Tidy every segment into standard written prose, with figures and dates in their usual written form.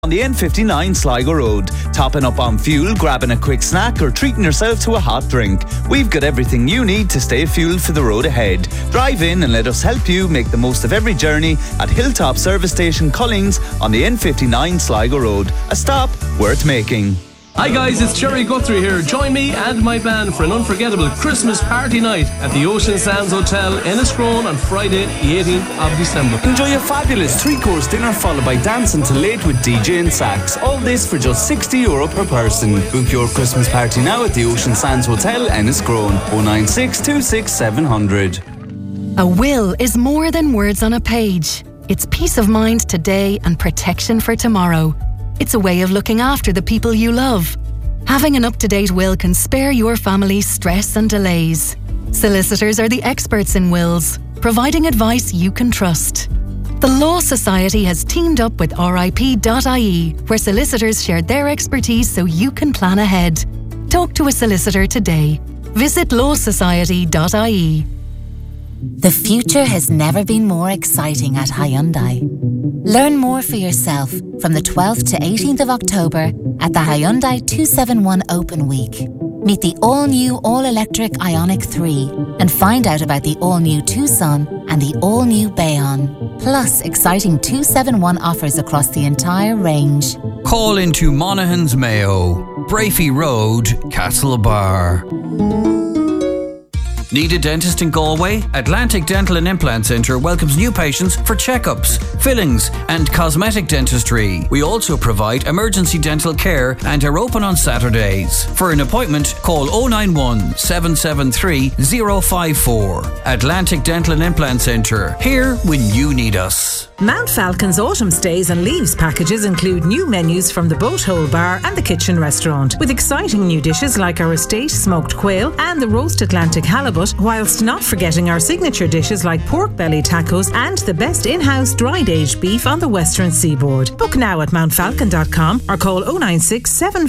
on the N59 Sligo Road. Topping up on fuel, grabbing a quick snack or treating yourself to a hot drink. We've got everything you need to stay fueled for the road ahead. Drive in and let us help you make the most of every journey at Hilltop Service Station Cullings on the N59 Sligo Road. A stop worth making. Hi guys, it's Jerry Guthrie here. Join me and my band for an unforgettable Christmas party night at the Ocean Sands Hotel, Enniscrone on Friday, the 18th of December. Enjoy a fabulous 3-course dinner followed by dancing till late with DJ and sax. All this for just €60 per person. Book your Christmas party now at the Ocean Sands Hotel, Enniscrone. 096 26 700. A will is more than words on a page. It's peace of mind today and protection for tomorrow. It's a way of looking after the people you love. Having an up-to-date will can spare your family stress and delays. Solicitors are the experts in wills, providing advice you can trust. The Law Society has teamed up with RIP.ie, where solicitors share their expertise so you can plan ahead. Talk to a solicitor today. Visit lawsociety.ie. The future has never been more exciting at Hyundai. Learn more for yourself from the 12th to 18th of October at the Hyundai 271 Open Week. Meet the all-new all-electric Ioniq 3 and find out about the all-new Tucson and the all-new Bayon. Plus exciting 271 offers across the entire range. Call into Monaghan's Mayo, Brafey Road, Castlebar. Need a dentist in Galway? Atlantic Dental and Implant Centre welcomes new patients for checkups, fillings and cosmetic dentistry. We also provide emergency dental care and are open on Saturdays. For an appointment, call 091 773 054. Atlantic Dental and Implant Centre, here when you need us. Mount Falcon's Autumn Stays and Leaves packages include new menus from the Boat Hole Bar and the Kitchen Restaurant, with exciting new dishes like our estate smoked quail and the roast Atlantic halibut, whilst not forgetting our signature dishes like pork belly tacos and the best in-house dried aged beef on the Western Seaboard. Book now at mountfalcon.com or call 096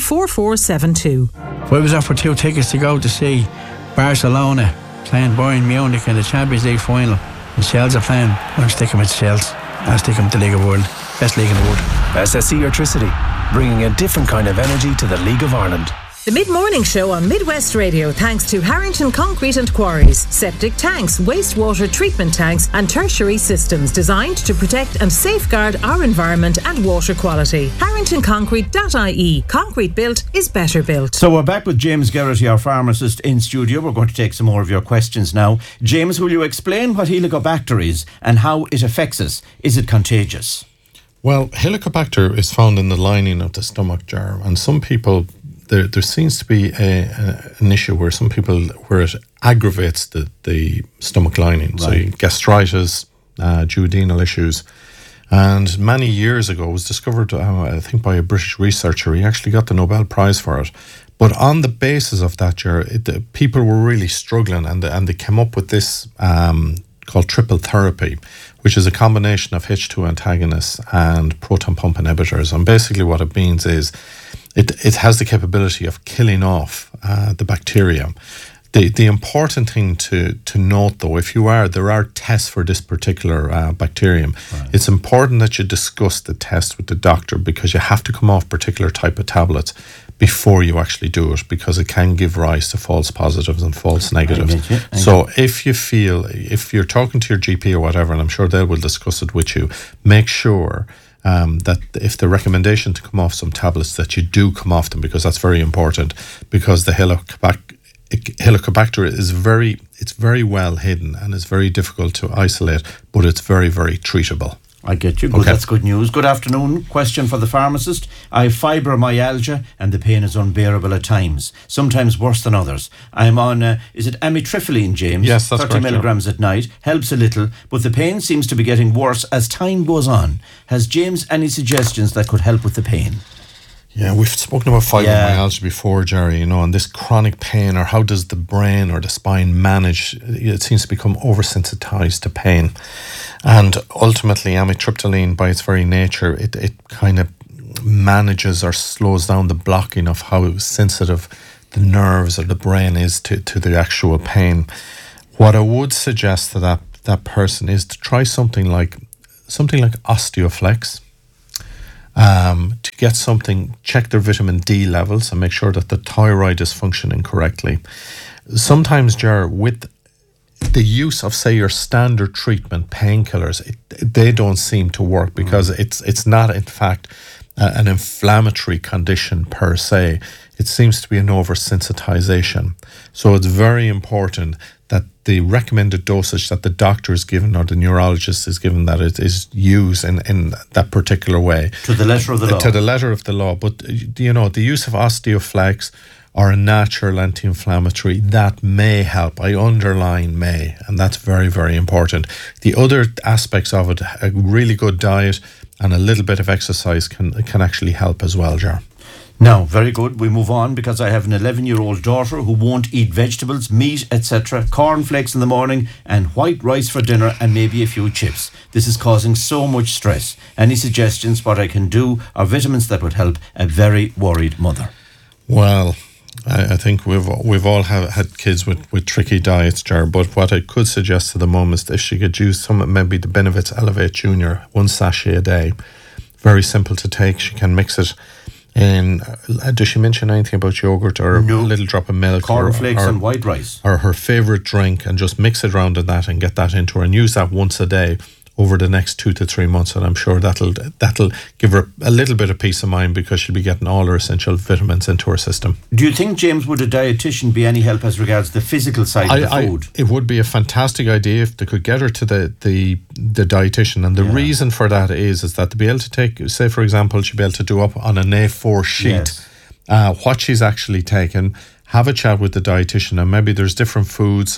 74472. I was offered 2 tickets to go to see Barcelona playing Bayern Munich in the Champions League final, and Shels are playing. I'm sticking with Shels. I'll stick them with the League of the World. Best league in the world. SSE Electricity, bringing a different kind of energy to the League of Ireland. The Mid-Morning Show on Midwest Radio thanks to Harrington Concrete and Quarries, septic tanks, wastewater treatment tanks and tertiary systems designed to protect and safeguard our environment and water quality. HarringtonConcrete.ie. Concrete built is better built. So we're back with James Geraghty, our pharmacist, in studio. We're going to take some more of your questions now. James, will you explain what Helicobacter is and how it affects us? Is it contagious? Well, Helicobacter is found in the lining of the stomach jar, and some people... There seems to be an issue where it aggravates the stomach lining. Right. So you get gastritis, duodenal issues. And many years ago, it was discovered, I think, by a British researcher. He actually got the Nobel Prize for it. But on the basis of that, people were really struggling, and they came up with this called triple therapy, which is a combination of H2 antagonists and proton pump inhibitors. And basically what it means is it has the capability of killing off the bacteria. The important thing to note, though, there are tests for this particular bacterium. Right. It's important that you discuss the test with the doctor, because you have to come off particular type of tablets before you actually do it, because it can give rise to false positives and false negatives. So if you're talking to your GP or whatever, and I'm sure they will discuss it with you, make sure that if the recommendation to come off some tablets, that you do come off them, because that's very important, because the Helicobacter is very well hidden and is very difficult to isolate, but it's very, very treatable. I get you. Good, okay. That's good news. Good afternoon. Question for the pharmacist. I have fibromyalgia and the pain is unbearable at times, sometimes worse than others. I'm on, is it amitriptyline, James? Yes, that's 30 correct, milligrams at night. Helps a little, but the pain seems to be getting worse as time goes on. Has James any suggestions that could help with the pain? Yeah, we've spoken about fibromyalgia before, Jerry, and this chronic pain, or how does the brain or the spine manage, it seems to become oversensitized to pain. And ultimately, amitriptyline, by its very nature, it kind of manages or slows down the blocking of how sensitive the nerves or the brain is to the actual pain. What I would suggest to that person is to try something like Osteoflex. to get something, check their vitamin D levels and make sure that the thyroid is functioning correctly. Sometimes, Ger, with the use of, say, your standard treatment, painkillers, they don't seem to work because it's not, in fact, an inflammatory condition per se. It seems to be an oversensitization. So it's very important that the recommended dosage that the doctor is given or the neurologist is given, that it is used in that particular way. To the letter of the law. To the letter of the law. But, you know, the use of Osteoflex or a natural anti-inflammatory, that may help. I underline may, and that's very, very important. The other aspects of it, a really good diet and a little bit of exercise can actually help as well, Jar. Now, very good. We move on because I have an 11-year-old daughter who won't eat vegetables, meat, etc., cornflakes in the morning and white rice for dinner and maybe a few chips. This is causing so much stress. Any suggestions what I can do or vitamins that would help a very worried mother? Well, I think we've all had kids with tricky diets, Jar, but what I could suggest to the mum is if she could use some, maybe the Benefits Elevate Junior, 1 sachet a day. Very simple to take. She can mix it in. Does she mention anything about yogurt or a little drop of milk? Cornflakes and white rice. Or her favourite drink, and just mix it around in that and get that into her and use that once a day over the next 2 to 3 months, and I'm sure that'll give her a little bit of peace of mind because she'll be getting all her essential vitamins into her system. Do you think, James, would a dietitian be any help as regards the physical side of the food? It would be a fantastic idea if they could get her to the dietitian, and the reason for that is that to be able to take, say for example, she'd be able to do up on an A4 sheet what she's actually taken, have a chat with the dietitian, and maybe there's different foods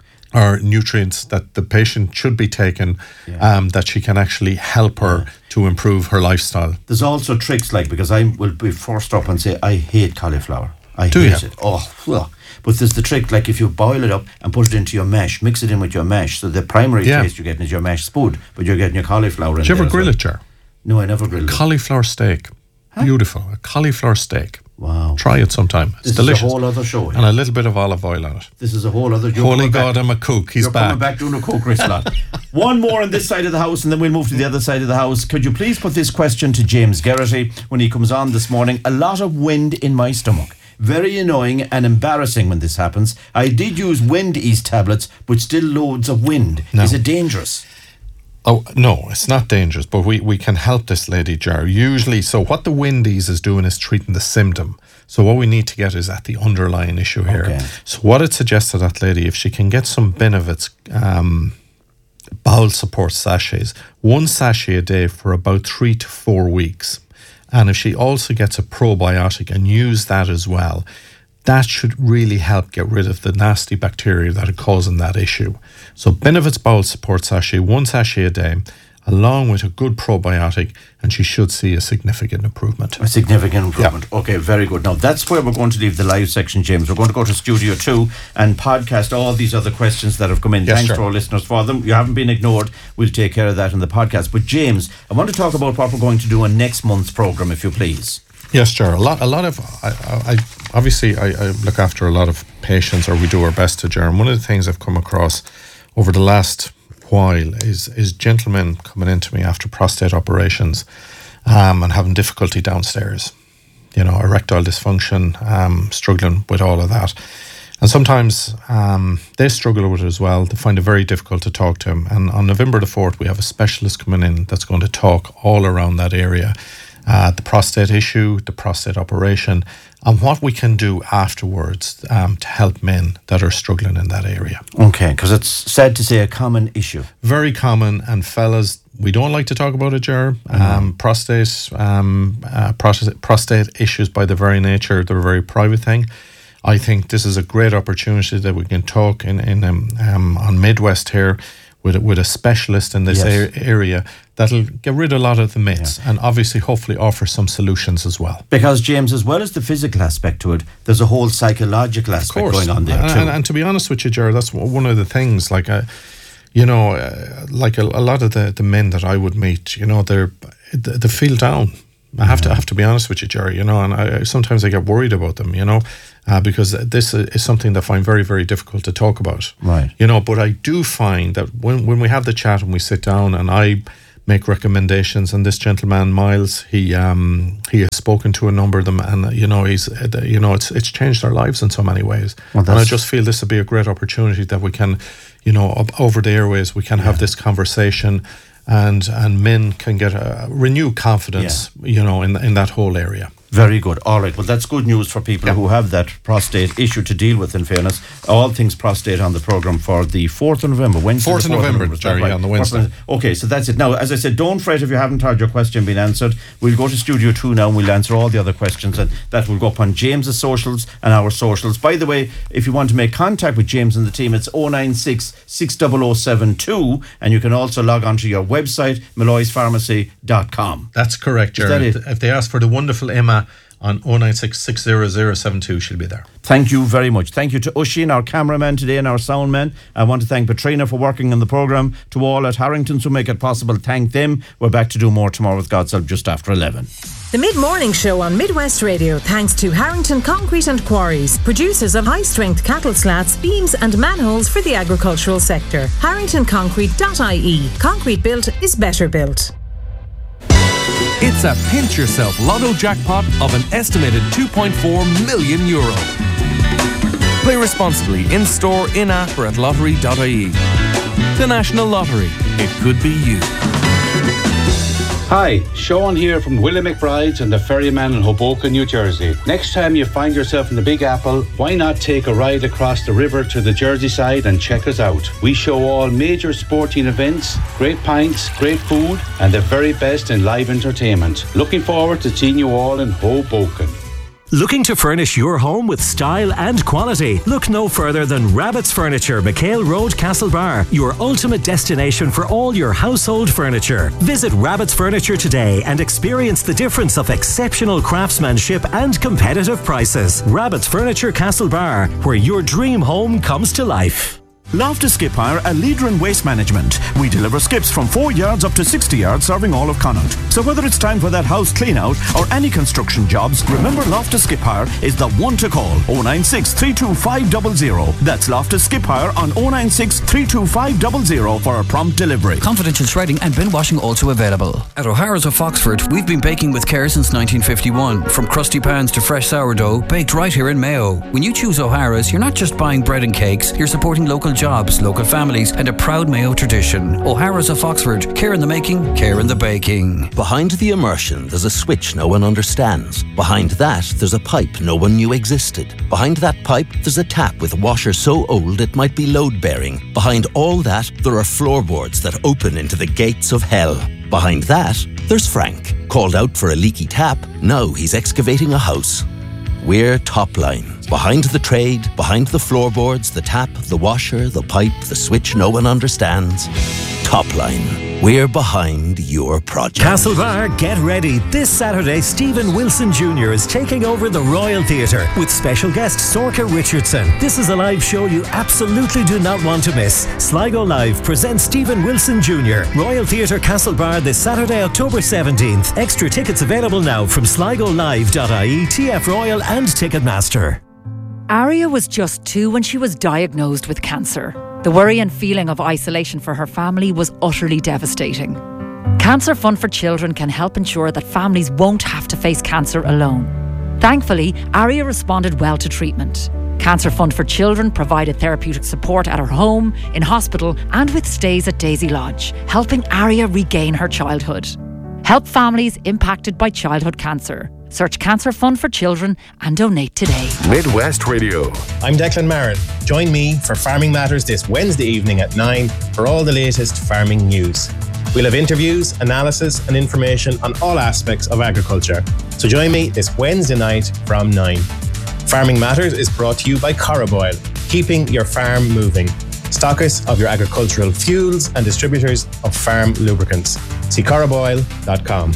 or nutrients that the patient should be taking that she can actually help her to improve her lifestyle. There's also tricks because I will be first up and say I hate cauliflower. I hate it. But there's the trick, like if you boil it up and put it into your mash, mix it in with your mash, so the primary taste you're getting is your mashed spud, but you're getting your cauliflower in there. Did you ever grill it, Jar? No, I never grilled it. Cauliflower steak. Beautiful. A cauliflower steak. Wow. Try it sometime. It's delicious. This is a whole other show. And a little bit of olive oil on it. This is a whole other... Holy God, I'm a cook. He's back. You're coming back doing a cook, Rislot. One more on this side of the house and then we'll move to the other side of the house. Could you please put this question to James Geraghty when he comes on this morning? A lot of wind in my stomach. Very annoying and embarrassing when this happens. I did use Wind Ease tablets, but still loads of wind. No. Is it dangerous? Oh, no, it's not dangerous, but we can help this lady, Jar. Usually, so what the Wind Ease is doing is treating the symptom. So what we need to get is at the underlying issue here. Okay. So what it suggests to that lady, if she can get some Benefits bowel support sachets, 1 sachet a day for about 3 to 4 weeks. And if she also gets a probiotic and use that as well, that should really help get rid of the nasty bacteria that are causing that issue. So Benefits Bowel Support Sachet, 1 sachet a day, along with a good probiotic, and she should see a significant improvement. A significant improvement. Yeah. Okay, very good. Now, that's where we're going to leave the live section, James. We're going to go to Studio 2 and podcast all these other questions that have come in. Thanks to our listeners for them. You haven't been ignored. We'll take care of that in the podcast. But, James, I want to talk about what we're going to do on next month's programme, if you please. Yes, Jar. A lot of I look after a lot of patients, or we do our best to, Jar. And one of the things I've come across over the last while is gentlemen coming into me after prostate operations and having difficulty downstairs. You know, erectile dysfunction, struggling with all of that. And sometimes they struggle with it as well. They find it very difficult to talk to him. And on November the 4th, we have a specialist coming in that's going to talk all around that area. The prostate issue, the prostate operation, and what we can do afterwards to help men that are struggling in that area. Okay, because it's sad to say a common issue. Very common, and fellas, we don't like to talk about it, Jar. Prostate issues by their very nature, they're a very private thing. I think this is a great opportunity that we can talk on Midwest here with a specialist in this area that'll get rid of a lot of the myths and obviously hopefully offer some solutions as well. Because, James, as well as the physical aspect to it, there's a whole psychological aspect going on there too. And to be honest with you, Jar, that's one of the things, like a lot of the men that I would meet, you know, they feel down. I have to be honest with you, Jerry, you know, and sometimes I get worried about them, you know, because this is something that I find very, very difficult to talk about. Right. You know, but I do find that when we have the chat and we sit down and I make recommendations. And this gentleman, Miles, he has spoken to a number of them, and it's changed their lives in so many ways. And I just feel this would be a great opportunity that we can, over the airways, we can have this conversation, and men can get a renewed confidence, in that whole area. Very good. All right. Well, that's good news for people who have that prostate issue to deal with, in fairness. All things prostate on the programme for the 4th of November, Wednesday. 4th of November, Jerry, on the Wednesday. Okay, so that's it. Now, as I said, don't fret if you haven't heard your question being answered. We'll go to Studio 2 now and we'll answer all the other questions, and that will go up on James's socials and our socials. By the way, if you want to make contact with James and the team, it's 096 60072, and you can also log on to your website, malloyspharmacy.com. That's correct, Jerry. If they ask for the wonderful Emma on 096 60072, she'll be there. Thank you very much. Thank you to Oisin, our cameraman today, and our sound man. I want to thank Petrina for working on the programme. To all at Harrington's who make it possible, thank them. We're back to do more tomorrow with God's help just after 11. The Mid-Morning Show on Midwest Radio, thanks to Harrington Concrete and Quarries, producers of high-strength cattle slats, beams and manholes for the agricultural sector. HarringtonConcrete.ie. Concrete built is better built. It's a pinch yourself lotto jackpot of an estimated €2.4 million. Play responsibly in store, in app or at lottery.ie. The National Lottery. It could be you. Hi, Sean here from Willie McBride's and the Ferryman in Hoboken, New Jersey. Next time you find yourself in the Big Apple, why not take a ride across the river to the Jersey side and check us out? We show all major sporting events, great pints, great food, and the very best in live entertainment. Looking forward to seeing you all in Hoboken. Looking to furnish your home with style and quality? Look no further than Rabbit's Furniture, McHale Road, Castlebar, your ultimate destination for all your household furniture. Visit Rabbit's Furniture today and experience the difference of exceptional craftsmanship and competitive prices. Rabbit's Furniture, Castlebar, where your dream home comes to life. Loftus Skip Hire, a leader in waste management. We deliver skips from 4 yards up to 60 yards, serving all of Connaught. So whether it's time for that house clean out or any construction jobs, remember Loftus Skip Hire is the one to call. 096 325 00. That's Loftus Skip Hire on 096 325 00 for a prompt delivery. Confidential shredding and bin washing also available. At O'Hara's of Foxford, we've been baking with care since 1951. From crusty pans to fresh sourdough, baked right here in Mayo. When you choose O'Hara's, you're not just buying bread and cakes, you're supporting local jobs, local families, and a proud Mayo tradition. O'Hara's of Foxford. Care in the making, care in the baking. Behind the immersion, there's a switch no one understands. Behind that, there's a pipe no one knew existed. Behind that pipe, there's a tap with a washer so old it might be load-bearing. Behind all that, there are floorboards that open into the gates of hell. Behind that, there's Frank. Called out for a leaky tap, now he's excavating a house. We're Topline. Behind the trade, behind the floorboards, the tap, the washer, the pipe, the switch no one understands. Topline. We're behind your project. Castlebar, get ready. This Saturday, Stephen Wilson Jr. is taking over the Royal Theatre with special guest Sorcha Richardson. This is a live show you absolutely do not want to miss. Sligo Live presents Stephen Wilson Jr. Royal Theatre Castlebar this Saturday, October 17th. Extra tickets available now from sligolive.ie, TF Royal and Ticketmaster. Aria was just 2 when she was diagnosed with cancer. The worry and feeling of isolation for her family was utterly devastating. Cancer Fund for Children can help ensure that families won't have to face cancer alone. Thankfully, Aria responded well to treatment. Cancer Fund for Children provided therapeutic support at her home, in hospital and with stays at Daisy Lodge, helping Aria regain her childhood. Help families impacted by childhood cancer. Search Cancer Fund for Children and donate today. Midwest Radio. I'm Declan Marin. Join me for Farming Matters this Wednesday evening at 9 for all the latest farming news. We'll have interviews, analysis and information on all aspects of agriculture. So join me this Wednesday night from 9. Farming Matters is brought to you by Coroboil, keeping your farm moving. Stockers of your agricultural fuels and distributors of farm lubricants. See coroboil.com.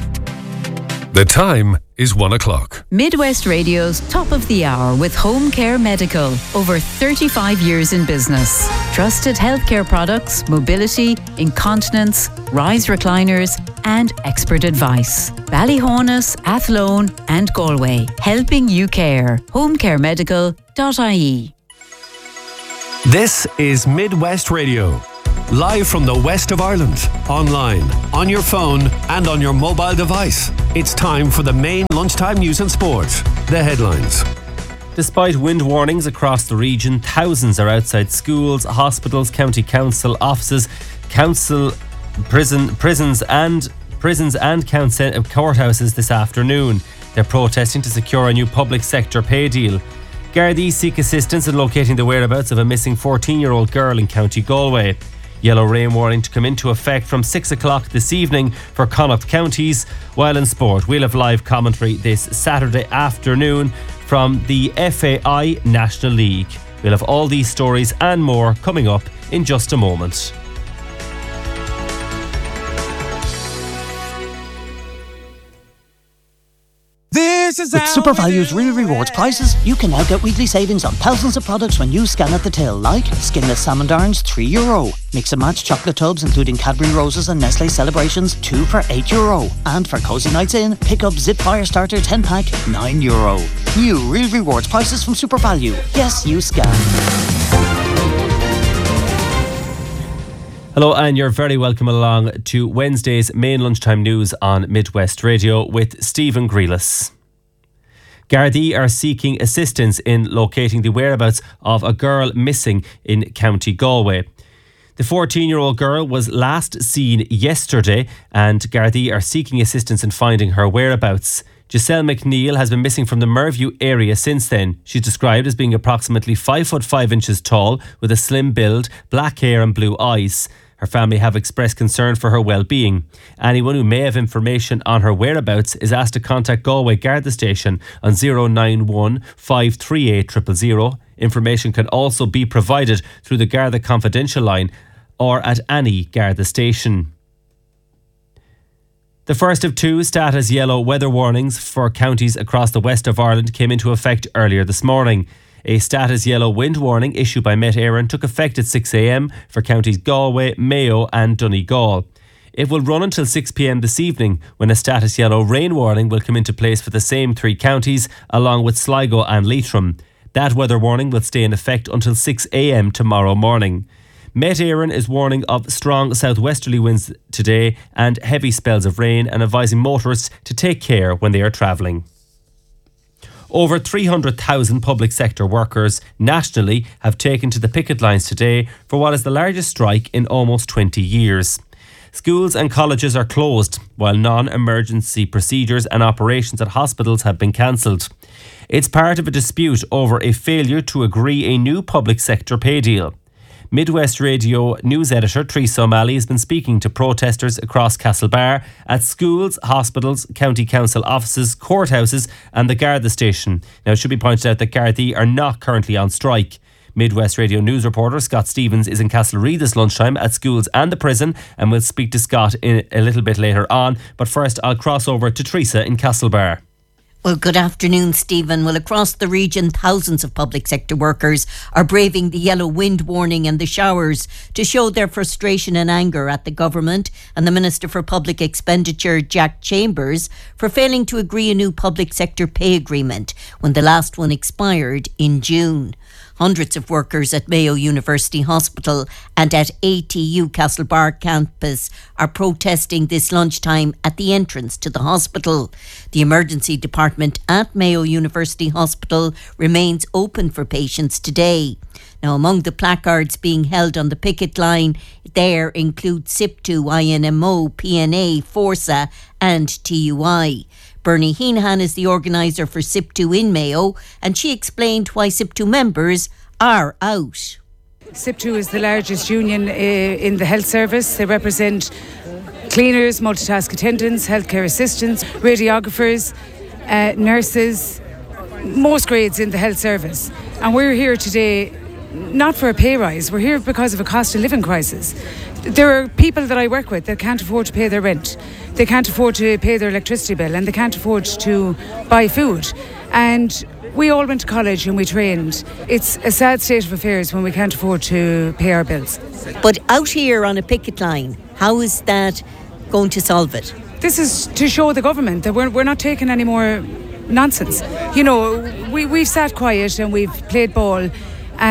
The time is 1 o'clock. Midwest Radio's Top of the Hour with Home Care Medical. Over 35 years in business. Trusted healthcare products, mobility, incontinence, rise recliners, and expert advice. Ballyhonus, Athlone, and Galway. Helping you care. homecaremedical.ie. This is Midwest Radio. live from the west of Ireland, online, on your phone and on your mobile device. It's time for the main lunchtime news and sport. The headlines. Despite wind warnings across the region, thousands are outside schools, hospitals, county council offices, prisons and courthouses this afternoon. They're protesting to secure a new public sector pay deal. Gardaí seek assistance in locating the whereabouts of a missing 14-year-old girl in County Galway. Yellow rain warning to come into effect from 6 o'clock this evening for Connaught counties. While in sport, we'll have live commentary this Saturday afternoon from the FAI National League. We'll have all these stories and more coming up in just a moment. With SuperValue's Real Rewards prices, you can now get weekly savings on thousands of products when you scan at the till, like skinless salmon darns, €3. Mix and match chocolate tubs including Cadbury Roses and Nestle Celebrations, 2 for €8. And for cozy nights in, pick up Zip Fire Starter 10-pack, €9. New Real Rewards prices from SuperValue. Yes, you scan. Hello, and you're very welcome along to Wednesday's main lunchtime news on Midwest Radio with Stephen Grealis. Gardaí are seeking assistance in locating the whereabouts of a girl missing in County Galway. The 14-year-old girl was last seen yesterday, and Gardaí are seeking assistance in finding her whereabouts. Giselle McNeil has been missing from the Merview area since then. She's described as being approximately 5 foot 5 inches tall, with a slim build, black hair and blue eyes. Her family have expressed concern for her well-being. Anyone who may have information on her whereabouts is asked to contact Galway Garda Station on 091 538 000. Information can also be provided through the Garda Confidential line or at any Garda station. The first of 2 status yellow weather warnings for counties across the west of Ireland came into effect earlier this morning. A status yellow wind warning issued by Met Éireann took effect at 6 a.m. for counties Galway, Mayo and Donegal. It will run until 6 p.m. this evening, when a status yellow rain warning will come into place for the same 3 counties, along with Sligo and Leitrim. That weather warning will stay in effect until 6 a.m. tomorrow morning. Met Éireann is warning of strong southwesterly winds today and heavy spells of rain, and advising motorists to take care when they are travelling. Over 300,000 public sector workers nationally have taken to the picket lines today for what is the largest strike in almost 20 years. Schools and colleges are closed, while non-emergency procedures and operations at hospitals have been cancelled. It's part of a dispute over a failure to agree a new public sector pay deal. Midwest Radio news editor Teresa O'Malley has been speaking to protesters across Castlebar at schools, hospitals, county council offices, courthouses and the Garda station. Now, it should be pointed out that Gardaí are not currently on strike. Midwest Radio news reporter Scott Stevens is in Castlereagh this lunchtime at schools and the prison, and we'll speak to Scott in a little bit later on. But first, I'll cross over to Teresa in Castlebar. Well, good afternoon, Stephen. Well, across the region, thousands of public sector workers are braving the yellow wind warning and the showers to show their frustration and anger at the government and the Minister for Public Expenditure, Jack Chambers, for failing to agree a new public sector pay agreement when the last one expired in June. Hundreds of workers at Mayo University Hospital and at ATU Castlebar campus are protesting this lunchtime at the entrance to the hospital. The emergency department at Mayo University Hospital remains open for patients today. Now, among the placards being held on the picket line there include SIPTU, INMO, PNA, Forsa and TUI. Bernie Heenhan is the organiser for SIPTU in Mayo, and she explained why SIPTU members are out. SIPTU is the largest union in the health service. They represent cleaners, multitask attendants, healthcare assistants, radiographers, nurses, most grades in the health service. And we're here today not for a pay rise, we're here because of a cost of living crisis. There are people that I work with that can't afford to pay their rent. They can't afford to pay their electricity bill, and they can't afford to buy food. And we all went to college and we trained. It's a sad state of affairs when we can't afford to pay our bills. But out here on a picket line, how is that going to solve it? This is to show the government that we're not taking any more nonsense. You know, we've sat quiet and we've played ball, and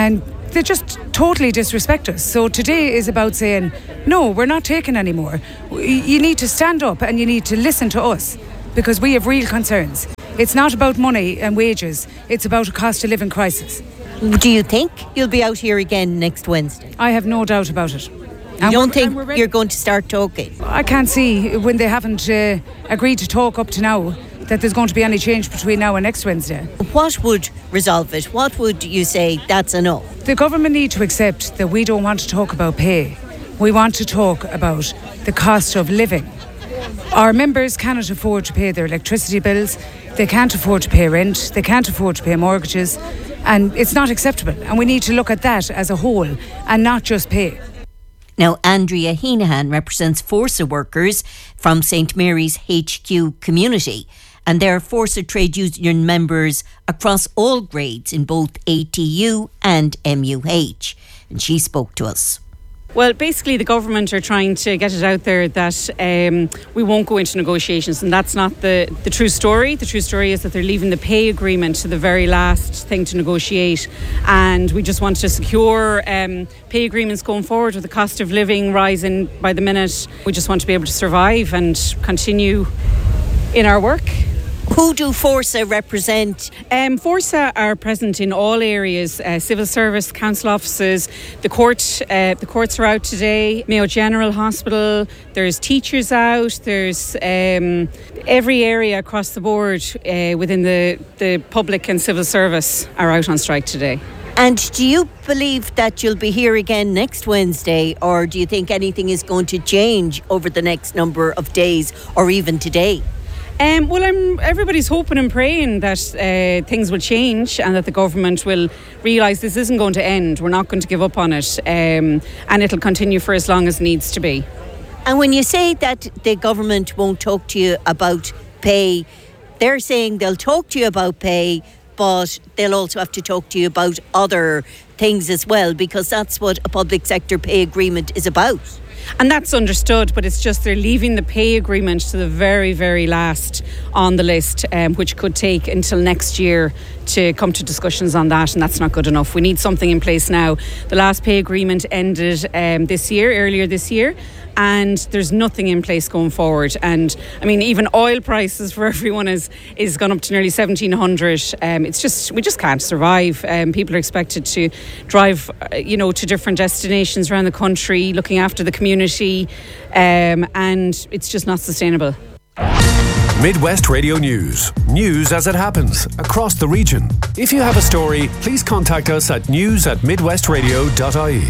they just totally disrespect us. So today is about saying, no, we're not taking any more. You need to stand up and you need to listen to us because we have real concerns. It's not about money and wages. It's about a cost of living crisis. Do you think you'll be out here again next Wednesday? I have no doubt about it. You don't think you're going to start talking? I can't see, when they haven't agreed to talk up to now, that there's going to be any change between now and next Wednesday. What would resolve it? What would you say that's enough? The government need to accept that we don't want to talk about pay. We want to talk about the cost of living. Our members cannot afford to pay their electricity bills. They can't afford to pay rent. They can't afford to pay mortgages. And it's not acceptable. And we need to look at that as a whole and not just pay. Now, Andrea Heenahan represents Forsa workers from St Mary's HQ community. And they're Forsa trade union members across all grades in both ATU and MUH. And she spoke to us. Well, basically the government are trying to get it out there that we won't go into negotiations, and that's not the true story. The true story is that they're leaving the pay agreement to the very last thing to negotiate, and we just want to secure pay agreements going forward with the cost of living rising by the minute. We just want to be able to survive and continue in our work. Who do Forsa represent? Forsa are present in all areas, civil service, council offices, the courts are out today, Mayo General Hospital, there's teachers out, there's every area across the board within the public and civil service are out on strike today. And do you believe that you'll be here again next Wednesday, or do you think anything is going to change over the next number of days or even today? Well, everybody's hoping and praying that things will change and that the government will realise this isn't going to end. We're not going to give up on it, and it'll continue for as long as it needs to be. And when you say that the government won't talk to you about pay, they're saying they'll talk to you about pay, but they'll also have to talk to you about other things as well, because that's what a public sector pay agreement is about. And that's understood, but it's just they're leaving the pay agreement to the very, very last on the list, which could take until next year to come to discussions on that, and that's not good enough. We need something in place now. The last pay agreement ended earlier this year, and there's nothing in place going forward. And I mean, even oil prices for everyone is gone up to nearly 1,700. We just can't survive. People are expected to drive, to different destinations around the country, looking after the community, and it's just not sustainable. Midwest Radio News. News as it happens across the region. If you have a story, please contact us at news@midwestradio.ie.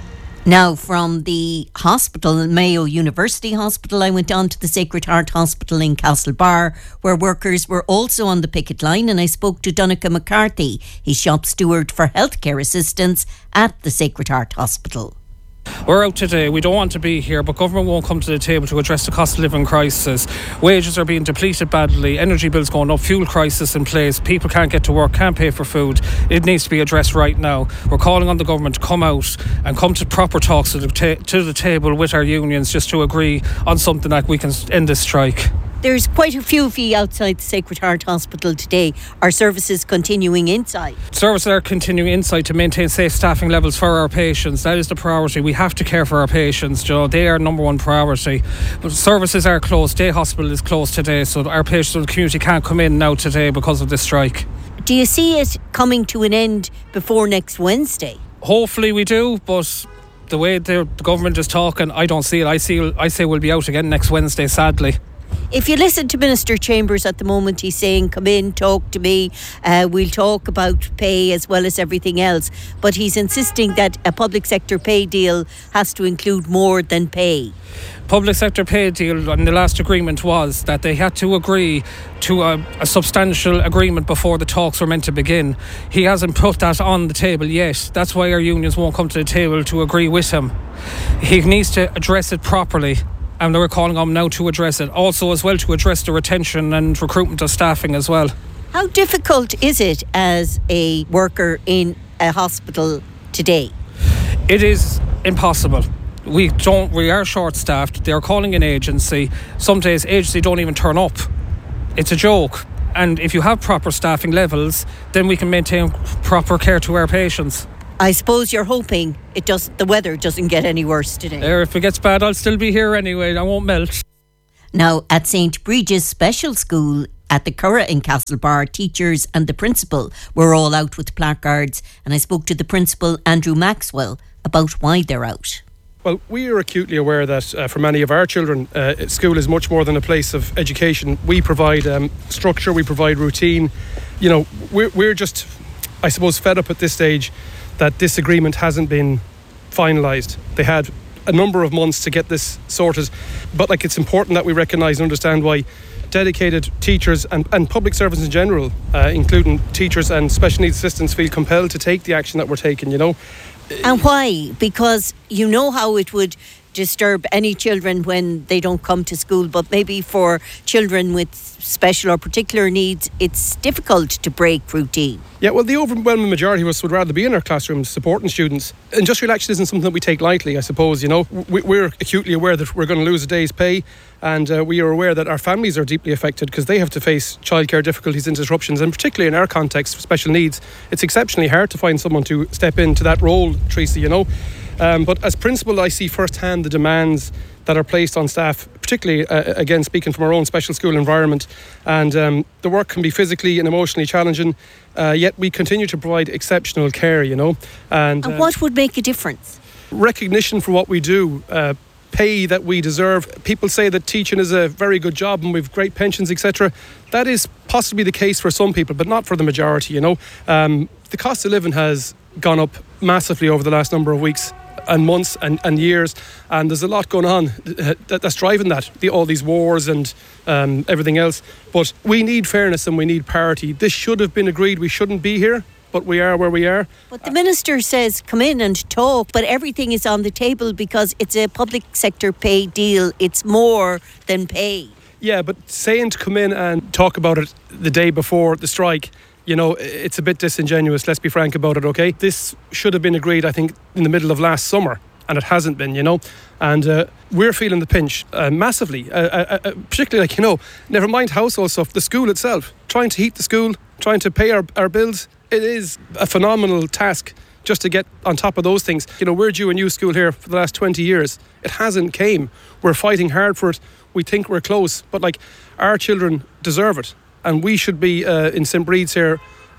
Now, from the hospital, Mayo University Hospital, I went on to the Sacred Heart Hospital in Castlebar, where workers were also on the picket line, and I spoke to Donncha McCarthy. He's shop steward for healthcare assistance at the Sacred Heart Hospital. We're out today. We don't want to be here, but government won't come to the table to address the cost of living crisis. Wages are being depleted badly, energy bills going up, fuel crisis in place, people can't get to work, can't pay for food. It needs to be addressed right now. We're calling on the government to come out and come to proper talks to the table with our unions, just to agree on something like we can end this strike. There's quite a few of you outside the Sacred Heart Hospital today. Are services continuing inside? Services are continuing inside to maintain safe staffing levels for our patients. That is the priority. We have to care for our patients, Joe. They are number one priority. But services are closed. Day hospital is closed today, so our patients in the community can't come in now today because of this strike. Do you see it coming to an end before next Wednesday? Hopefully we do, but the way the government is talking, I don't see it. I say we'll be out again next Wednesday, sadly. If you listen to Minister Chambers at the moment, he's saying, come in, talk to me, we'll talk about pay as well as everything else. But he's insisting that a public sector pay deal has to include more than pay. Public sector pay deal on the last agreement was that they had to agree to a substantial agreement before the talks were meant to begin. He hasn't put that on the table yet. That's why our unions won't come to the table to agree with him. He needs to address it properly. And we're calling on him now to address it. Also as well to address the retention and recruitment of staffing as well. How difficult is it as a worker in a hospital today? It is impossible. We are short-staffed. They're calling an agency. Some days agency don't even turn up. It's a joke. And if you have proper staffing levels, then we can maintain proper care to our patients. I suppose you're hoping the weather doesn't get any worse today. If it gets bad, I'll still be here anyway. I won't melt. Now, at St. Bridget's Special School at the Curragh in Castlebar, teachers and the principal were all out with placards, and I spoke to the principal, Andrew Maxwell, about why they're out. Well, we are acutely aware that for many of our children, school is much more than a place of education. We provide structure, we provide routine. You know, we're just, I suppose, fed up at this stage that this agreement hasn't been finalised. They had a number of months to get this sorted, but it's important that we recognise and understand why dedicated teachers and public servants in general, including teachers and special needs assistants, feel compelled to take the action that we're taking, you know. And why? Because you know how it would disturb any children when they don't come to school, but maybe for children with special or particular needs, it's difficult to break routine. Yeah, well, the overwhelming majority of us would rather be in our classrooms supporting students. Industrial action isn't something that we take lightly, I suppose, you know. We're acutely aware that we're going to lose a day's pay, and we are aware that our families are deeply affected because they have to face childcare difficulties and disruptions, and particularly in our context, special needs, it's exceptionally hard to find someone to step into that role, Tracy, you know. But as principal, I see firsthand the demands that are placed on staff, particularly, again, speaking from our own special school environment. And the work can be physically and emotionally challenging, yet we continue to provide exceptional care, you know. And what would make a difference? Recognition for what we do, pay that we deserve. People say that teaching is a very good job and we've great pensions, etc. That is possibly the case for some people, but not for the majority, you know. The cost of living has gone up massively over the last number of weeks and months and years, and there's a lot going on that's driving that, all these wars and everything else. But we need fairness and we need parity. This should have been agreed. We shouldn't be here, but we are where we are. But the minister says come in and talk, but everything is on the table because it's a public sector pay deal. It's more than pay. Yeah, but saying to come in and talk about it the day before the strike, you know, it's a bit disingenuous, let's be frank about it, okay? This should have been agreed, I think, in the middle of last summer, and it hasn't been, you know? And we're feeling the pinch massively, particularly, you know, never mind household stuff, the school itself, trying to heat the school, trying to pay our bills. It is a phenomenal task just to get on top of those things. You know, we're due a new school here for the last 20 years. It hasn't came. We're fighting hard for it. We think we're close, but our children deserve it. And we should be, in St. Breed's here,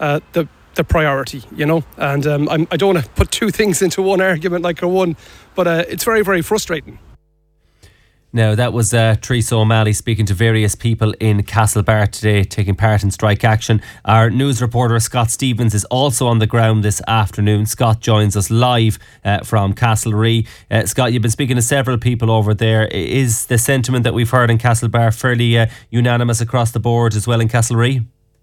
the priority, you know. And I don't want to put two things into one argument but it's very, very frustrating. Now, that was Teresa O'Malley speaking to various people in Castlebar today, taking part in strike action. Our news reporter, Scott Stevens, is also on the ground this afternoon. Scott joins us live from Castlereagh. Scott, you've been speaking to several people over there. Is the sentiment that we've heard in Castlebar fairly unanimous across the board as well in Castlereagh?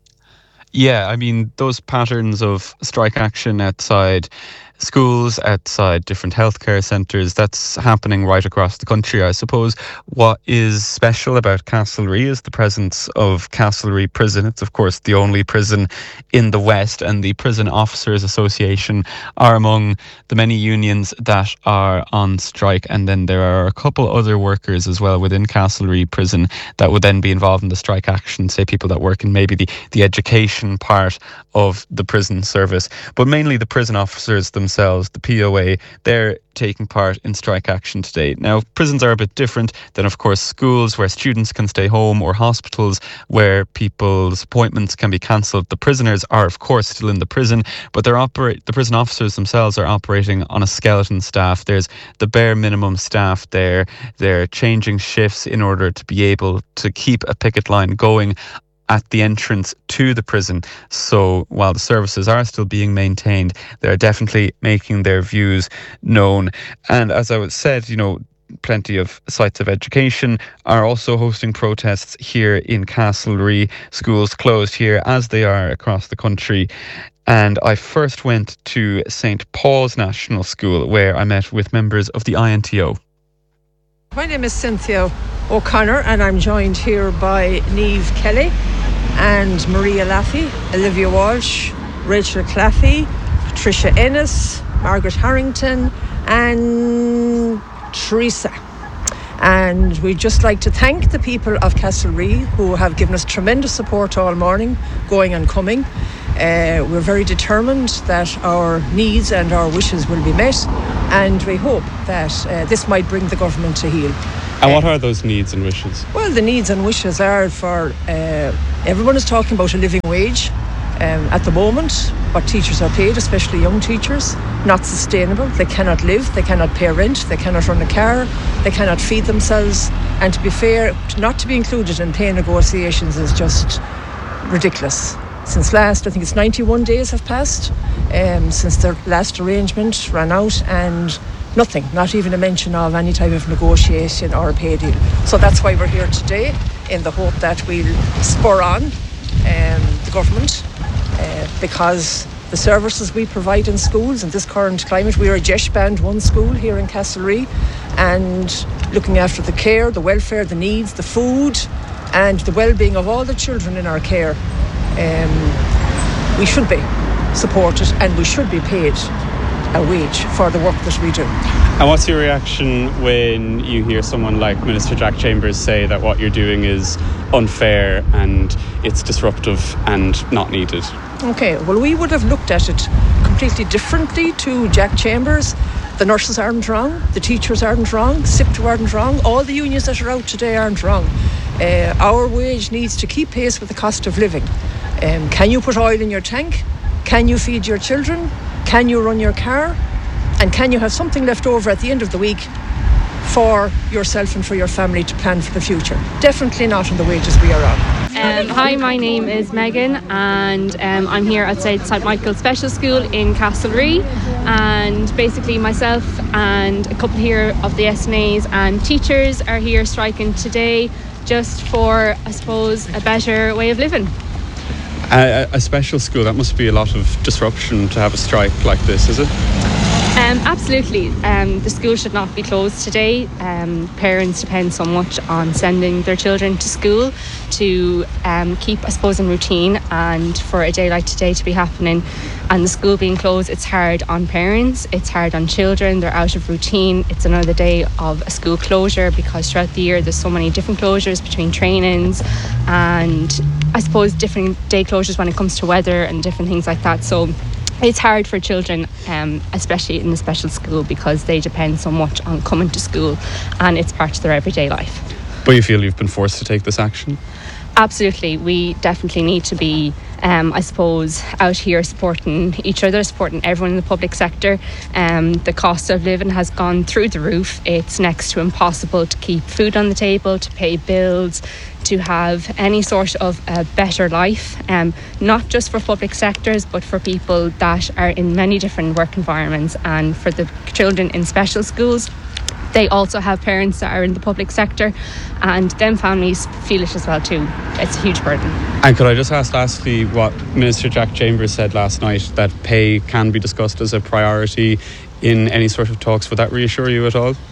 Yeah, I mean, those patterns of strike action outside schools, outside different healthcare centres, that's happening right across the country. I suppose what is special about Castlereagh is the presence of Castlereagh Prison. It's of course the only prison in the West, and the Prison Officers Association are among the many unions that are on strike. And then there are a couple other workers as well within Castlereagh Prison that would then be involved in the strike action, say people that work in maybe the education part of the prison service. But mainly the prison officers themselves, the POA, they're taking part in strike action today. Now, prisons are a bit different than, of course, schools where students can stay home, or hospitals where people's appointments can be cancelled. The prisoners are, of course, still in the prison, but the prison officers themselves are operating on a skeleton staff. There's the bare minimum staff there. They're changing shifts in order to be able to keep a picket line going at the entrance to the prison. So while the services are still being maintained, they're definitely making their views known. And as I said, you know, plenty of sites of education are also hosting protests here in Castlereagh. Schools closed here, as they are across the country. And I first went to St. Paul's National School, where I met with members of the INTO. My name is Cynthia O'Connor, and I'm joined here by Niamh Kelly and Maria Laffey, Olivia Walsh, Rachel Claffey, Patricia Ennis, Margaret Harrington and Teresa. And we'd just like to thank the people of Castlereagh who have given us tremendous support all morning, going and coming. We're very determined that our needs and our wishes will be met, and we hope that this might bring the government to heel. And what are those needs and wishes? Well, the needs and wishes are for everyone is talking about a living wage. At the moment, what teachers are paid, especially young teachers, not sustainable. They cannot live, they cannot pay rent, they cannot run a car, they cannot feed themselves. And to be fair, not to be included in pay negotiations is just ridiculous. Since last, I think it's 91 days have passed since the last arrangement ran out, and nothing, not even a mention of any type of negotiation or a pay deal. So that's why we're here today, in the hope that we'll spur on the government, because the services we provide in schools in this current climate, we are a JESH Band 1 school here in Castlereagh, and looking after the care, the welfare, the needs, the food and the well-being of all the children in our care, we should be supported and we should be paid a wage for the work that we do. And what's your reaction when you hear someone like Minister Jack Chambers say that what you're doing is unfair and it's disruptive and not needed? Okay, well, we would have looked at it completely differently to Jack Chambers. The nurses aren't wrong, the teachers aren't wrong, SIPTU aren't wrong, all the unions that are out today aren't wrong. Our wage needs to keep pace with the cost of living. Can you put oil in your tank? Can you feed your children? Can you run your car? And can you have something left over at the end of the week for yourself and for your family to plan for the future? Definitely not on the wages we are on. Hi, my name is Megan, and I'm here at St Michael's Special School in Castlereagh, and basically myself and a couple here of the SNAs and teachers are here striking today just for, I suppose, a better way of living. A special school, that must be a lot of disruption to have a strike like this, is it? Absolutely. The school should not be closed today. Parents depend so much on sending their children to school to keep, I suppose, in routine, and for a day like today to be happening and the school being closed, it's hard on parents, it's hard on children, they're out of routine. It's another day of a school closure because throughout the year there's so many different closures between trainings and I suppose different day closures when it comes to weather and different things like that. So it's hard for children, especially in the special school, because they depend so much on coming to school and it's part of their everyday life. But you feel you've been forced to take this action? Absolutely. We definitely need to be, I suppose, out here supporting each other, supporting everyone in the public sector. The cost of living has gone through the roof. It's next to impossible to keep food on the table, to pay bills, to have any sort of a better life, not just for public sectors but for people that are in many different work environments, and for the children in special schools. They also have parents that are in the public sector, and them families feel it as well too. It's a huge burden. And could I just ask lastly what Minister Jack Chambers said last night, that pay can be discussed as a priority in any sort of talks. Would that reassure you at all?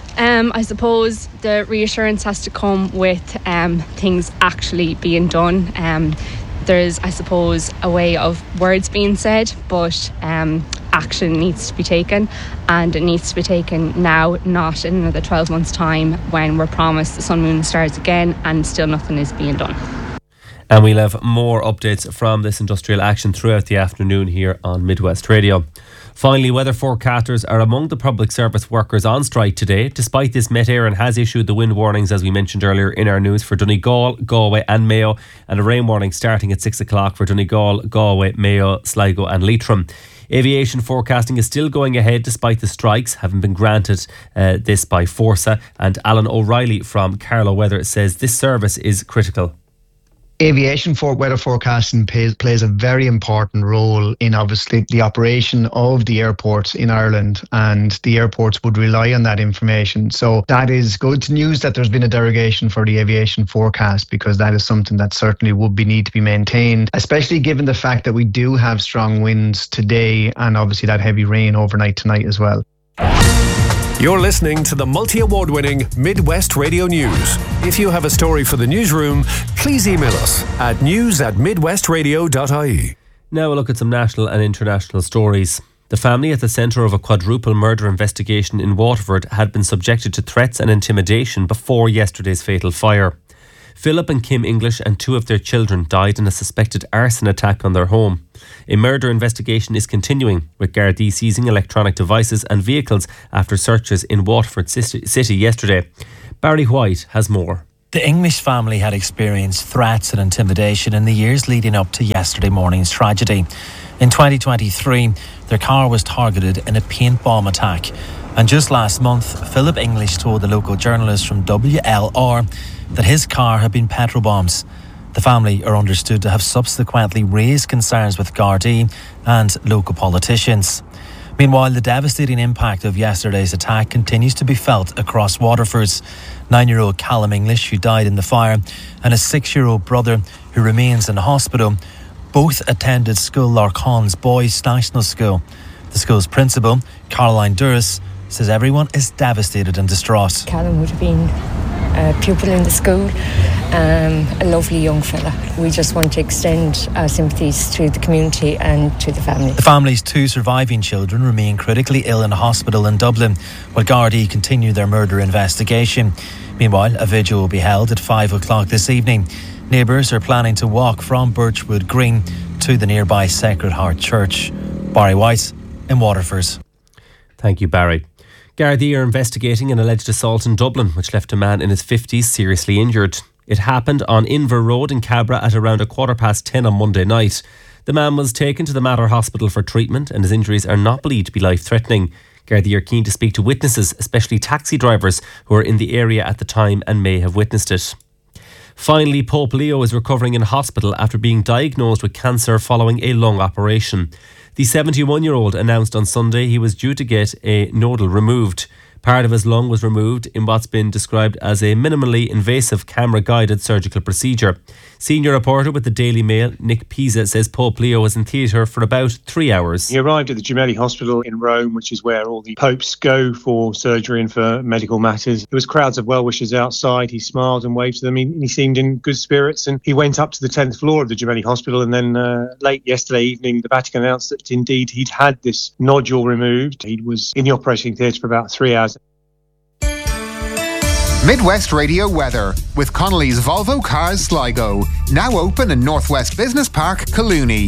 I suppose the reassurance has to come with things actually being done. There's, I suppose, a way of words being said, but action needs to be taken, and it needs to be taken now, not in another 12 months' time when we're promised the sun, moon and stars again and still nothing is being done. And we'll have more updates from this industrial action throughout the afternoon here on Midwest Radio. Finally, weather forecasters are among the public service workers on strike today. Despite this, Met Éireann has issued the wind warnings, as we mentioned earlier in our news, for Donegal, Galway and Mayo, and a rain warning starting at 6 o'clock for Donegal, Galway, Mayo, Sligo and Leitrim. Aviation forecasting is still going ahead despite the strikes having been granted this by Forsa, and Alan O'Reilly from Carlow Weather says this service is critical. Aviation weather forecasting plays a very important role in obviously the operation of the airports in Ireland, and the airports would rely on that information. So that is good news that there's been a derogation for the aviation forecast, because that is something that certainly would need to be maintained, especially given the fact that we do have strong winds today and obviously that heavy rain overnight tonight as well. You're listening to the multi-award-winning Midwest Radio News. If you have a story for the newsroom, please email us at news@midwestradio.ie. Now a look at some national and international stories. The family at the centre of a quadruple murder investigation in Waterford had been subjected to threats and intimidation before yesterday's fatal fire. Philip and Kim English and 2 of their children died in a suspected arson attack on their home. A murder investigation is continuing, with Gardaí seizing electronic devices and vehicles after searches in Waterford City yesterday. Barry White has more. The English family had experienced threats and intimidation in the years leading up to yesterday morning's tragedy. In 2023, their car was targeted in a paint bomb attack. And just last month, Philip English told the local journalist from WLR that his car had been petrol bombs. The family are understood to have subsequently raised concerns with Gardaí and local politicians. Meanwhile, the devastating impact of yesterday's attack continues to be felt across Waterford. 9-year-old Callum English, who died in the fire, and his 6-year-old brother, who remains in hospital, both attended School Larkhon's Boys National School. The school's principal, Caroline Duras, says everyone is devastated and distraught. Callum would have been a pupil in the school, a lovely young fella. We just want to extend our sympathies to the community and to the family. The family's 2 surviving children remain critically ill in a hospital in Dublin, while Gardaí continue their murder investigation. Meanwhile, a vigil will be held at 5 o'clock this evening. Neighbours are planning to walk from Birchwood Green to the nearby Sacred Heart Church. Barry White in Waterford. Thank you, Barry. Gardaí are investigating an alleged assault in Dublin, which left a man in his 50s seriously injured. It happened on Inver Road in Cabra at around 10:15 on Monday night. The man was taken to the Mater Hospital for treatment, and his injuries are not believed to be life-threatening. Gardaí are keen to speak to witnesses, especially taxi drivers who were in the area at the time and may have witnessed it. Finally, Pope Leo is recovering in hospital after being diagnosed with cancer following a lung operation. The 71-year-old announced on Sunday he was due to get a nodule removed. Part of his lung was removed in what's been described as a minimally invasive camera-guided surgical procedure. Senior reporter with the Daily Mail, Nick Pisa, says Pope Leo was in theatre for about 3 hours. He arrived at the Gemelli Hospital in Rome, which is where all the popes go for surgery and for medical matters. There was crowds of well-wishers outside. He smiled and waved to them. He seemed in good spirits, and he went up to the 10th floor of the Gemelli Hospital, and then late yesterday evening, the Vatican announced that indeed he'd had this nodule removed. He was in the operating theatre for about 3 hours. Midwest Radio weather with Connolly's Volvo Cars Sligo. Now open in Northwest Business Park, Collooney.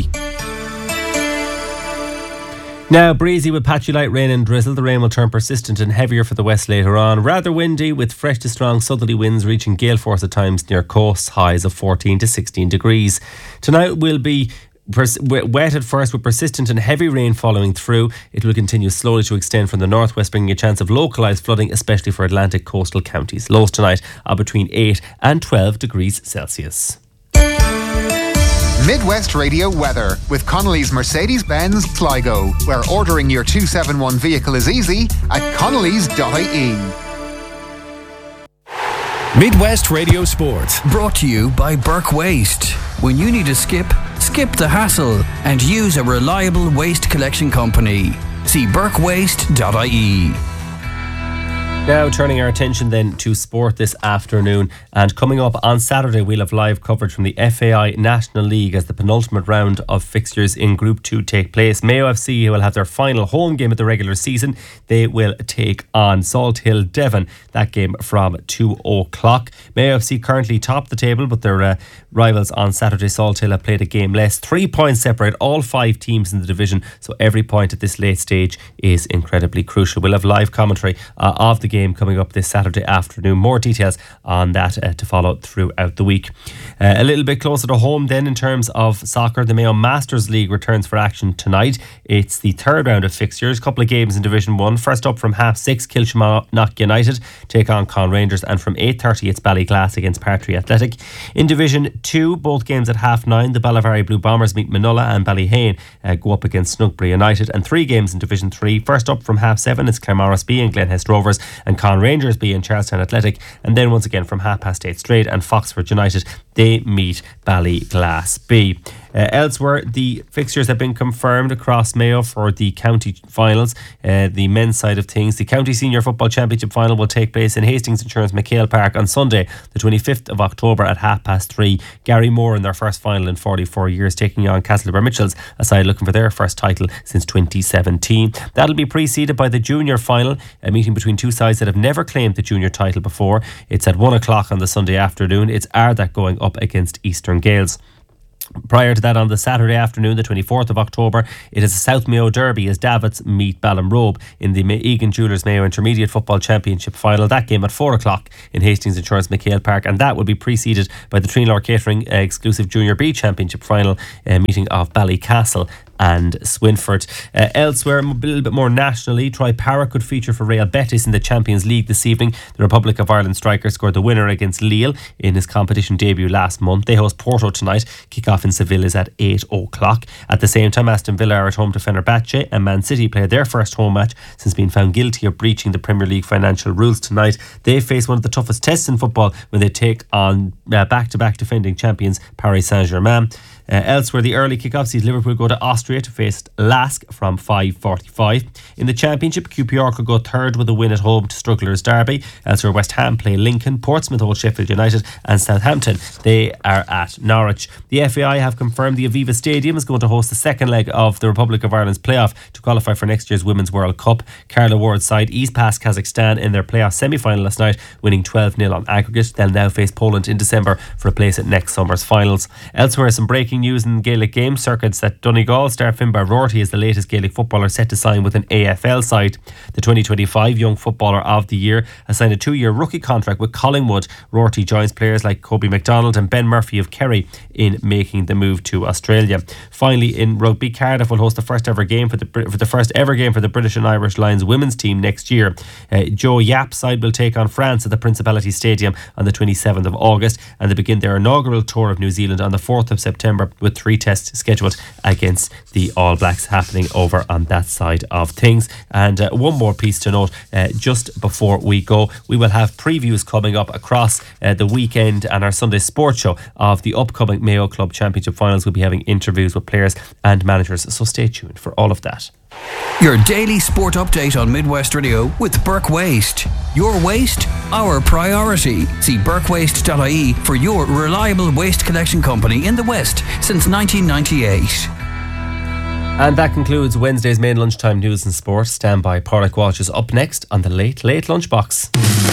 Now breezy with patchy light rain and drizzle. The rain will turn persistent and heavier for the west later on. Rather windy with fresh to strong southerly winds reaching gale force at times near coasts. Highs of 14 to 16 degrees. Tonight will be wet at first with persistent and heavy rain following through. It will continue slowly to extend from the northwest, bringing a chance of localised flooding, especially for Atlantic coastal counties. Lows tonight are between 8 and 12 degrees Celsius. Midwest Radio weather with Connolly's Mercedes-Benz Sligo, where ordering your 271 vehicle is easy at connolly's.ie. Midwest Radio Sport. Brought to you by Burke Waste. When you need to skip the hassle and use a reliable waste collection company. See burkewaste.ie. Now turning our attention then to sport this afternoon, and coming up on Saturday we'll have live coverage from the FAI National League as the penultimate round of fixtures in Group 2 take place. Mayo FC will have their final home game of the regular season. They will take on Salt Hill Devon, that game from 2 o'clock. Mayo FC currently top the table, but their rivals on Saturday, Salt Hill, have played a game less. 3 points separate all 5 teams in the division, so every point at this late stage is incredibly crucial. We'll have live commentary of the game coming up this Saturday afternoon. More details on that to follow throughout the week. A little bit closer to home then in terms of soccer, the Mayo Masters League returns for action tonight. It's the third round of fixtures, a couple of games in Division 1. First up from 6:30, Kilshamanock United take on Con Rangers, and from 8:30 it's Ballyglass against Partry Athletic. In Division 2, both games at 9:30, the Ballavari Blue Bombers meet Minola, and Ballyhane go up against Snugbury United. And 3 games in Division 3. First up from 7:30 it's Claremorris B and Glenhest Rovers, and Con Rangers B and Charlestown Athletic. And then once again from 8:30 straight, and Foxford United, they meet Ballyglass B. Elsewhere, the fixtures have been confirmed across Mayo for the county finals. The men's side of things, the County Senior Football Championship final will take place in Hastings Insurance McHale Park on Sunday, the 25th of October at 3:30. Gary Moore in their first final in 44 years, taking on Castlebar Mitchells, a side looking for their first title since 2017. That'll be preceded by the junior final, a meeting between two sides that have never claimed the junior title before. It's at 1 o'clock on the Sunday afternoon. It's Ardac going up against Eastern Gales. Prior to that, on the Saturday afternoon, the 24th of October, it is a South Mayo Derby as Davits meet Ballinrobe in the Egan Jewellers Mayo Intermediate Football Championship final. That game at 4 o'clock in Hastings Insurance McHale Park, and that will be preceded by the Treenlaw Catering exclusive Junior B Championship final meeting of Ballycastle and Swinford. Elsewhere, a little bit more nationally, Troy Parra could feature for Real Betis in the Champions League this evening. The Republic of Ireland striker scored the winner against Lille in his competition debut last month. They host Porto tonight. Kick-off in Seville is at 8 o'clock. At the same time, Aston Villa are at home to Fenerbahce, and Man City play their first home match since being found guilty of breaching the Premier League financial rules tonight. They face one of the toughest tests in football when they take on back-to-back defending champions Paris Saint-Germain. Elsewhere, the early kick-off sees Liverpool go to Austria to face Lask from 5:45. In the Championship, QPR could go third with a win at home to Strugglers Derby. Elsewhere, West Ham play Lincoln, Portsmouth hold Sheffield United, and Southampton, they are at Norwich. The FAI have confirmed the Aviva Stadium is going to host the second leg of the Republic of Ireland's playoff to qualify for next year's Women's World Cup. Carla Ward's side eased past Kazakhstan in their playoff semi-final last night, winning 12-0 on aggregate. They'll now face Poland in December for a place at next summer's finals. Elsewhere, some breaking news in Gaelic game circuits that Donegal star Finbar Rorty is the latest Gaelic footballer set to sign with an AFL side. The 2025 Young Footballer of the Year has signed a 2-year rookie contract with Collingwood. Rorty joins players like Kobe McDonald and Ben Murphy of Kerry in making the move to Australia. Finally, in rugby, Cardiff will host the first ever game for the first ever game for the British and Irish Lions women's team next year. Joe Yapp's side will take on France at the Principality Stadium on the 27th of August, and they begin their inaugural tour of New Zealand on the 4th of September with 3 tests scheduled against the All Blacks happening over on that side of things. And one more piece to note just before we go, we will have previews coming up across the weekend and our Sunday sports show of the upcoming Mayo Club Championship finals. We'll be having interviews with players and managers, so stay tuned for all of that. Your daily sport update on Midwest Radio with Burke Waste. Your waste, our priority. See burkewaste.ie for your reliable waste collection company in the West since 1998. And that concludes Wednesday's main lunchtime news and sport. Stand by, Pádraig Walsh is up next on the Late Lunchbox.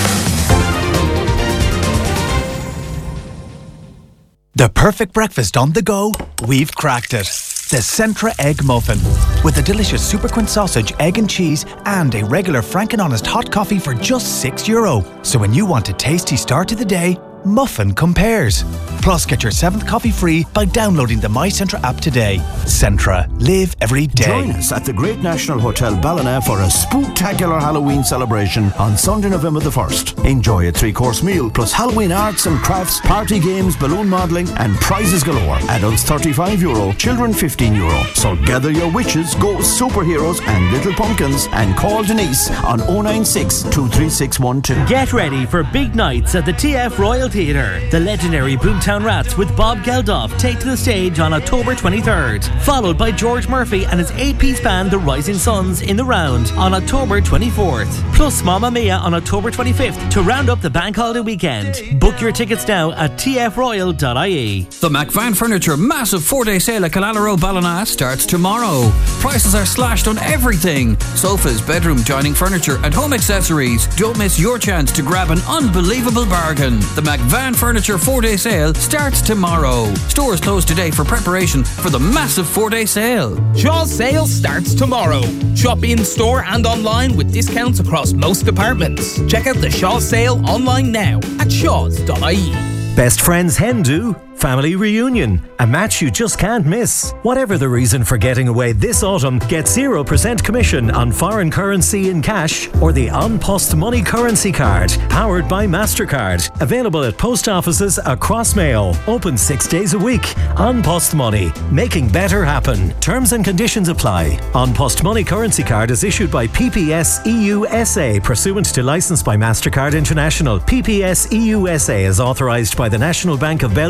The perfect breakfast on the go? We've cracked it. The Centra Egg Muffin. With a delicious Super Quint sausage, egg and cheese, and a regular Frank and Honest hot coffee for just €6. So when you want a tasty start to the day, Muffin compares. Plus, get your 7th coffee free by downloading the My Centra app today. Centra. Live every day. Join us at the Great National Hotel Ballina for a spooktacular Halloween celebration on Sunday, November the 1st. Enjoy a 3-course meal, plus Halloween arts and crafts, party games, balloon modelling, and prizes galore. Adults €35, children €15. So gather your witches, ghosts, superheroes, and little pumpkins, and call Denise on 096 23612. Get ready for big nights at the TF Royal Theatre. The legendary Boomtown Rats with Bob Geldof take to the stage on October 23rd, followed by George Murphy and his 8-piece band The Rising Suns in the Round on October 24th, plus Mamma Mia on October 25th to round up the bank holiday weekend. Book your tickets now at tfroyal.ie. The McVan Furniture massive 4-day sale at Killala Ballina starts tomorrow. Prices are slashed on everything: sofas, bedroom, dining furniture, and home accessories. Don't miss your chance to grab an unbelievable bargain. The McVan Furniture 4-day sale starts tomorrow. Stores closed today for preparation for the massive 4-day sale. Shaw's sale starts tomorrow. Shop in store and online with discounts across most departments. Check out the Shaw sale online now at shaws.ie. Best Friends Hen Do. Family reunion, a match you just can't miss. Whatever the reason for getting away this autumn, get 0% commission on foreign currency in cash or the An Post Money currency card, powered by MasterCard. Available at post offices across Mayo. Open 6 days a week. An Post Money, making better happen. Terms and conditions apply. An Post Money currency card is issued by PPS EU SA, pursuant to licence by MasterCard International. PPS EU SA is authorised by the National Bank of Belgium and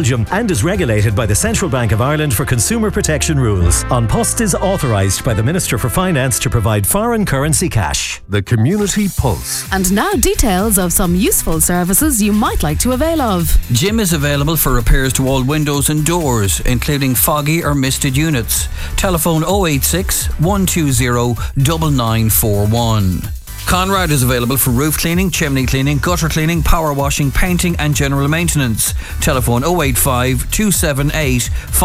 and is regulated by the Central Bank of Ireland for consumer protection rules. An Post is authorised by the Minister for Finance to provide foreign currency cash. The Community Pulse. And now details of some useful services you might like to avail of. Jim is available for repairs to all windows and doors, including foggy or misted units. Telephone 086 120 9941. Conrad is available for roof cleaning, chimney cleaning, gutter cleaning, power washing, painting and general maintenance. Telephone 085 278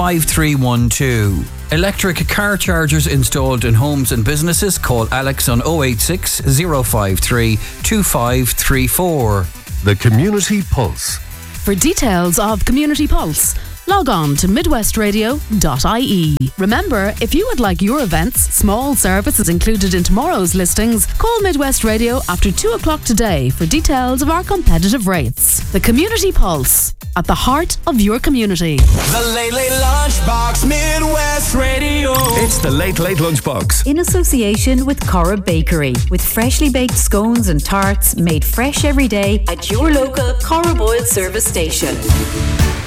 5312. Electric car chargers installed in homes and businesses. Call Alex on 086 053 2534. The Community Pulse. For details of Community Pulse, log on to midwestradio.ie. Remember, if you would like your events, small services included in tomorrow's listings, call Midwest Radio after 2 o'clock today for details of our competitive rates. The Community Pulse, at the heart of your community. The Late Late Lunchbox, Midwest Radio. It's the Late Late Lunchbox. In association with Cora Bakery, with freshly baked scones and tarts made fresh every day at your local Cora Boyle service station.